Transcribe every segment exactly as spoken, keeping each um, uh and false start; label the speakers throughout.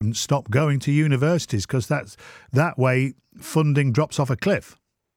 Speaker 1: students stop going to universities because that's that way funding drops off a cliff.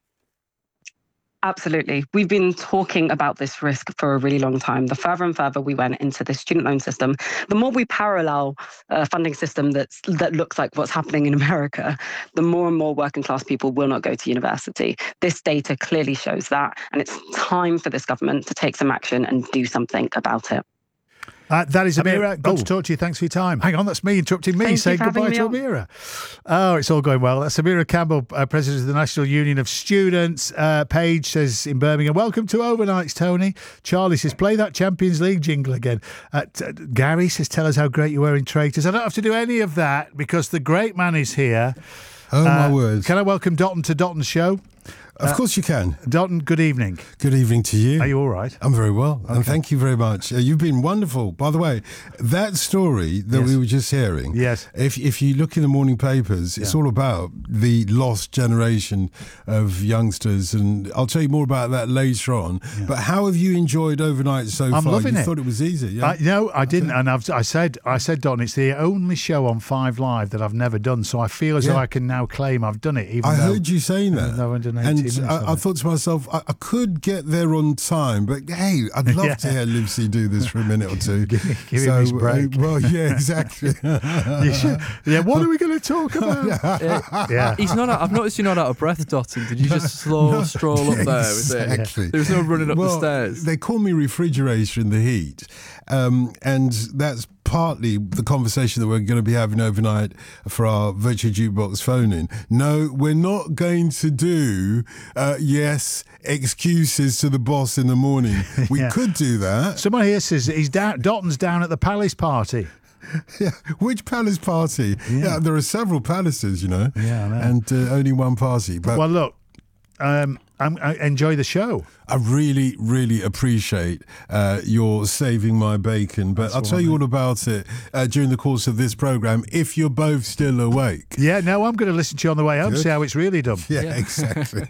Speaker 2: Absolutely. We've been talking about this risk for a really long time. The further and further we went into the student loan system, the more we parallel a funding system that's, that looks like what's happening in America, the more and more working class people will not go to university. This data clearly shows that, and it's time for this government to take some action and do something about it.
Speaker 1: Uh, that is Amira. Good
Speaker 3: oh.
Speaker 1: to talk to you. Thanks for your time. Hang on, that's me interrupting me.
Speaker 2: Thank
Speaker 1: Saying
Speaker 2: you for
Speaker 1: goodbye to
Speaker 2: having me
Speaker 1: Amira. Oh, it's all going well. That's Amira Campbell, uh, President of the National Union of Students. Uh, Paige says in Birmingham, welcome to Overnights, Tony. Charlie says, play that Champions League jingle again. Uh, t- Gary says, tell us how great you were in Traitors. I don't have to do any of that because the great man is here.
Speaker 3: Oh,
Speaker 1: uh,
Speaker 3: my word.
Speaker 1: Can I welcome Dotton to Dotton's show?
Speaker 3: Of
Speaker 1: uh,
Speaker 3: course you can.
Speaker 1: Dotton, good evening.
Speaker 3: Good evening to you.
Speaker 1: Are you all right?
Speaker 3: I'm very well,
Speaker 1: okay.
Speaker 3: and thank you very much. Uh, you've been wonderful. By the way, that story that
Speaker 1: yes.
Speaker 3: we were just hearing,
Speaker 1: yes.
Speaker 3: if if you look in the morning papers, it's yeah. all about the lost generation of youngsters, and I'll tell you more about that later on. Yeah. But how have you enjoyed Overnight so
Speaker 1: I'm
Speaker 3: far?
Speaker 1: loving
Speaker 3: you
Speaker 1: it.
Speaker 3: thought it was easy? Yeah?
Speaker 1: I, no, I didn't,
Speaker 3: okay.
Speaker 1: and I've, I said, I said, Dotton, it's the only show on Five Live that I've never done, so I feel as yeah. though I can now claim I've done it. Even
Speaker 3: I
Speaker 1: though,
Speaker 3: heard you saying that,
Speaker 1: and
Speaker 3: I, I thought to myself, I, I could get there on time, but hey, I'd love
Speaker 1: yeah.
Speaker 3: to hear Livesey do this for a minute or two.
Speaker 1: give give
Speaker 3: so,
Speaker 1: him his break.
Speaker 3: Uh, well, yeah, exactly.
Speaker 1: you should, yeah, what are we going to talk about?
Speaker 4: uh, yeah, he's not. Out, I've noticed you're not out of breath, Dotton. Did you just slow
Speaker 3: no,
Speaker 4: stroll up there?
Speaker 3: Exactly.
Speaker 4: There was no running up
Speaker 3: well,
Speaker 4: the stairs.
Speaker 3: They call me refrigerator in the heat, um, and that's partly the conversation that we're going to be having overnight for our virtual jukebox phone-in. No, we're not going to do, uh, yes, excuses to the boss in the morning. We yeah. could do that.
Speaker 1: Someone here says he's down, Dotton's down at the Palace party.
Speaker 3: Yeah, which palace party? Yeah. yeah, there are several palaces, you know,
Speaker 1: yeah, I know.
Speaker 3: and uh, only one party. But
Speaker 1: well, look, um, I'm, I enjoy the show.
Speaker 3: I really, really appreciate uh, your saving my bacon, but That's I'll tell you all about it uh, during the course of this programme if you're both still awake.
Speaker 1: Yeah, no, I'm going to listen to you on the way home, Good. see how it's really done.
Speaker 3: Yeah, yeah. exactly.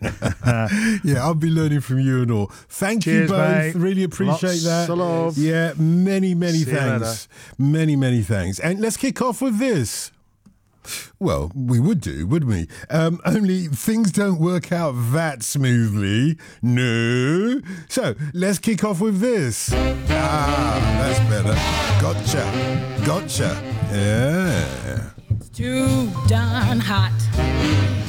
Speaker 3: yeah, I'll be learning from you and all. Thank
Speaker 1: Cheers,
Speaker 3: you both.
Speaker 1: Mate.
Speaker 3: Really appreciate
Speaker 1: Lots
Speaker 3: that.
Speaker 1: of love.
Speaker 3: Yeah, many, many
Speaker 1: See
Speaker 3: thanks. Many, many thanks. And let's kick off with this. Well, we would do, wouldn't we? Um, only things don't work out that smoothly. No. So, let's kick off with this. Ah, that's better. Gotcha. Gotcha. Yeah.
Speaker 5: It's too darn hot